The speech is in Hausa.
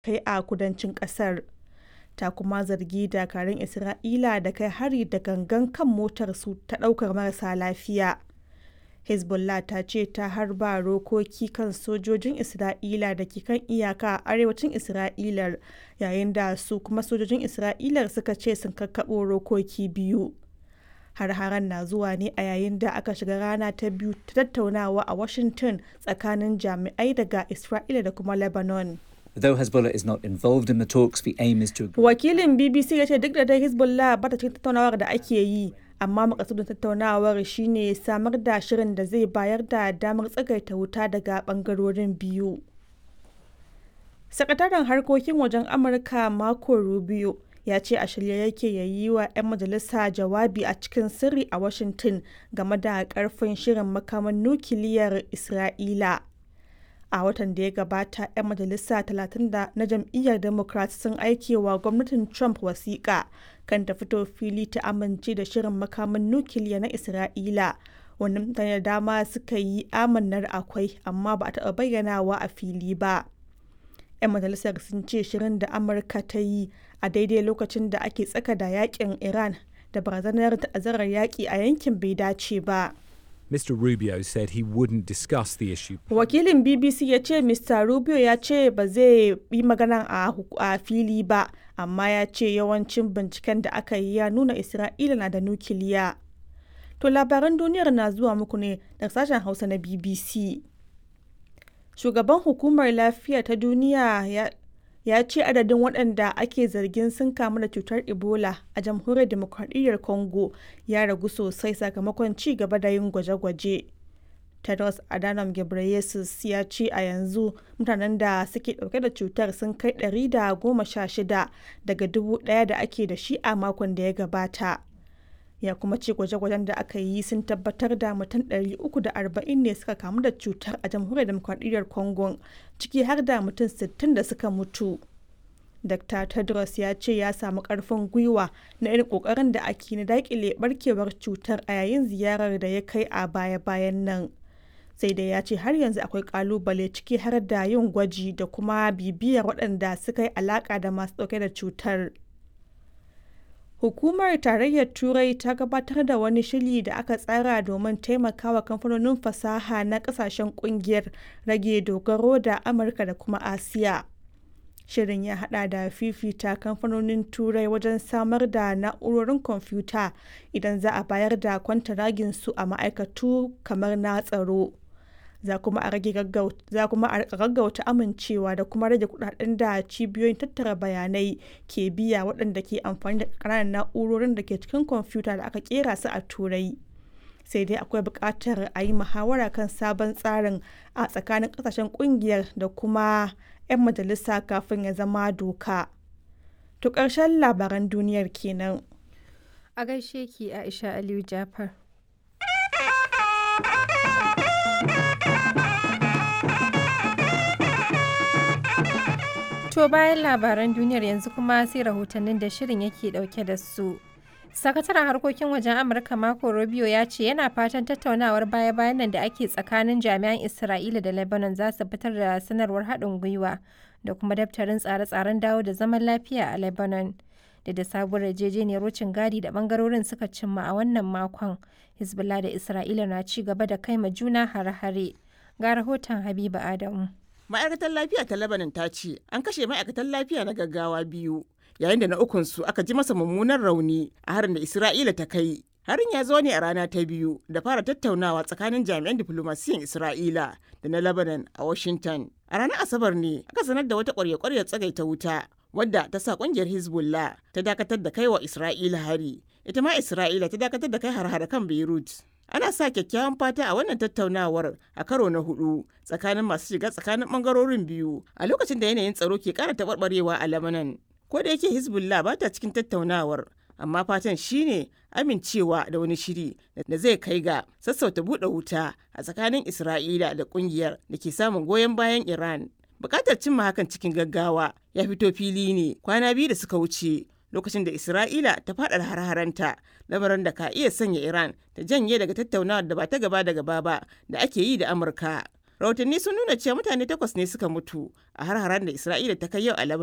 kai a kudancin ƙasar. Ta kuma zargi dakarun Isra'ila da kai hari da gangan kan motarsu ta ɗaukar marasa lafiya. Hezbollah ta ce ta harba rokoki kan sojojin Isra'ila da ke kan iyaka a arewacin Isra'ilar, yayin da su kuma sojojin Isra'ilar suka ce sun kakkaɓo rokoki biyu. Har-haren na zuwa ne a yayin da aka shiga rana ta biyu ta tattaunawa a Washington tsakanin jami'ai daga Isra'ila da kuma Lebanon. Though Hezbollah is not involved in the talks, the aim is to... Wakilin BBC ya ce duk da dai Hezbollah ba ta cikin tattaunawar da ake yi, amma makasudin tattaunawar shine samar da shirin da zai bayar da damar tsagaita wuta daga bangarorin biyu. Sakataren harkokin wajen Amurka Marco Rubio ya ce a shirye yake ya yi wa 'yan majalisa jawabi a cikin sirri a Washington game da karfin shirin makaman nukiliyar Isra'ila. A watan da ya gabata, 'yan majalisa 30 na jam'iyyar Democrat sun aike wa gwamnatin Trump wasiƙa kan ta fito fili ta amince da shirin makaman nukiliya na Isra'ila, wanda mutane da dama suka yi amannar akwai, amma ba a taɓa bayyanawa a fili ba. 'Yan majalisar sun ce shirin da Amurka ta yi a daidai lokacin da ake tsaka da yakin Iran da barazanar ta'azzarar yaƙi a yankin bai dace ba. Mr. Rubio said he wouldn't discuss the issue. Wakilin BBC ya ce Mr. Rubio ya ce ba zai yi magana a fili ba, amma ya ce yawancin binciken da aka yi ya nuna Isra'ila na da nukiliya. To labaran duniyar na zuwa muku ne daga sashen Hausa na BBC. Shugaban Hukumar Lafiya ta Duniya ya ce adadin waɗanda ake zargin sun kamu da cutar Ebola a Jamhuriyar Dimokuraɗiyyar Congo ya ragu sosai sakamakon ci gaba da yin gwaje-gwaje. Tedros Adhanom Ghebreyesus ya ce a yanzu mutanen da suke ɗauke da cutar sun kai 116 daga 1,000 da ake da shi a makon da ya gabata. Ya kuma ce gwaje-gwajen da aka yi sun tabbatar da mutum 340 ne suka kamu da cutar a Jamhuriyar Dimokuraɗiyyar Congo, ciki har da mutum 60 da suka mutu. Dr. Tedros ya ce ya samu ƙarfin gwiwa na irin ƙoƙarin da ake na daƙile barkewar cutar a yayin ziyarar da ya kai a baya-bayan nan. Sai dai ya ce har yanzu akwai ƙalubale, ciki har da yin gwaji da kuma bibiyar waɗanda suka yi alaƙa da masu ɗauke da cutar. Hukumar Tarayyar Turai ta gabatar da wani shiri da aka tsara domin taimakawa kamfanonin fasaha na kasashen kungiyar rage dogaro da Amurka da kuma Asiya. Shirin ya hada da fifita kamfanonin Turai wajen samar da na'urorin kwamfuta idan za a bayar da kwantaraginsu a ma'aikatu kamar na tsaro. Za kuma a gaggauta amincewa da kuma rage kudaden da cibiyoyin tattara bayanai ke biya waɗanda ke amfani da ƙananan na'urorin da ke cikin kwamfuta da aka kera su a Turai. Sai dai akwai buƙatar a yi muhawara kan sabon tsarin a tsakanin ƙasashen ƙungiyar da kuma 'yan majalisa kafin ya zama doka. To ƙarshen labaran duniyar kenan. A gaishe ki Aisha Aliyu Jafar. To bayan labaran duniyar yanzu kuma sai rahotannin da shirin yake dauke da su. Sakataren harkokin wajen Amurka Marco Rubio ya ce yana fatan tattaunawar baya-bayan nan da ake tsakanin jami'an Isra'ila da Lebanon za su fitar da sanarwar haɗin gwiwa da kuma daftarin tsare-tsaren dawo da zaman lafiya a Lebanon. Da sabuwar yarjejeniyar wucin gadi da bangarorin suka cimma a wannan makon, Hezbollah da Isra'ila na ci gaba da kai ma juna hare-hare. Ga rahoton Habiba Adamu. Ma'aikatar lafiya ta Lebanon ta ce an kashe ma'aikatan lafiya na gaggawa 2, yayin da na ukunsu aka ji masa mummunan rauni a harin da Isra'ila ta kai. Harin ya zo ne a rana ta biyu da fara tattaunawa tsakanin jami'an diflomasiyyar Isra'ila da na Lebanon a Washington. A ranar Asabar ne aka sanar da wata ƙwarya-ƙwaryar tsagaita wuta wadda ta sa ƙungiyar Hezbollah ta dakatar da kai wa Isra'ila hari. Ita ma Isra'ila ta dakatar da kai har-hare kan Beirut. Ana sa kyakkyawan fata a wannan tattaunawar a karo na 4 tsakanin masu shiga tsakanin bangarorin biyu a lokacin da yanayin tsaro ke ƙara taɓarɓarewa a Lebanon. Ko da yake Hezbollah ba ta cikin tattaunawar, amma fatan shine amincewa da wani shiri da zai kai ga sassauta buɗe wuta a tsakanin Isra'ila da ƙungiyar da ke samun goyon bayan Iran. Bukatar cimma hakan cikin gaggawa ya fito fili ne kwana 2 da suka wuce lokacin da Isra'ila ta faɗa har-haranta, lamarin da ka iya sanya Iran ta janye daga tattaunawar da ba ta gaba da gaba ba da ake yi da Amurka. Rahotanni sun nuna cewa mutane 8 ne suka mutu a har-haren da Isra'ila ta kai yau a Lebanon.